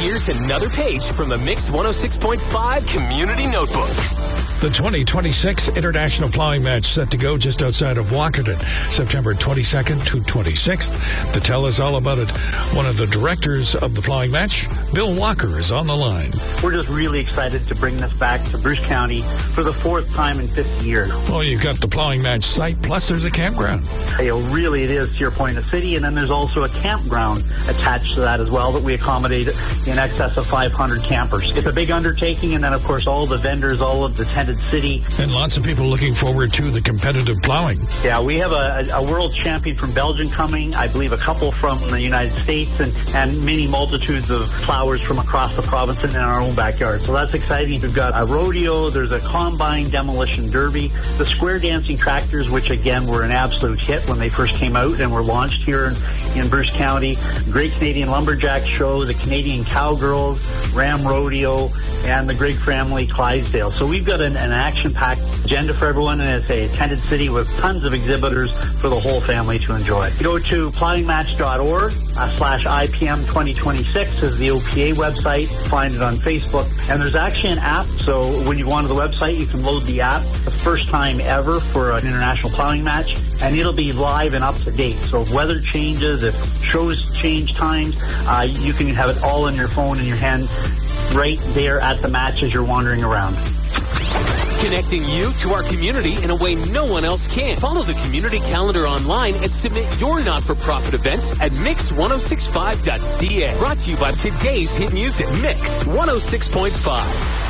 Here's another page from the Mix 106.5 Community Notebook. The 2026 International Plowing Match set to go just outside of Walkerton, September 22nd to 26th. To tell us all about it, one of the directors of the plowing match, Bill Walker, is on the line. We're just really excited to bring this back to Bruce County for the fourth time in 50 years. Well, you've got the plowing match site, plus there's a campground. Really, it is to your point, a city, and then there's also a campground attached to that as well that we accommodate in excess of 500 campers. It's a big undertaking, and then, of course, all the vendors, all of the tented city. And lots of people looking forward to the competitive plowing. Yeah, we have a world champion from Belgium coming, I believe a couple from the United States, and many multitudes of plowers from across the province and in our own backyard. So that's exciting. We've got a rodeo, there's a combine demolition derby, the square dancing tractors, which again were an absolute hit when they first came out and were launched here in Bruce County, Great Canadian Lumberjack Show, the Canadian Cowgirls, Ram Rodeo, and the Greg Family Clydesdale. So we've got an action-packed agenda for everyone, and it's a attended city with tons of exhibitors for the whole family to enjoy. Go to plowingmatch.org/IPM 2026 is the OPA website. Find it on Facebook. And there's actually an app, so when you go onto the website, you can load the app the first time ever for an international plowing match, and it'll be live and up to date. So if weather changes, if shows change times, you can have it all on your phone in your hand right there at the match as you're wandering around. Connecting you to our community in a way no one else can. Follow the community calendar online and submit your not-for-profit events at mix1065.ca. Brought to you by today's hit music, Mix 106.5.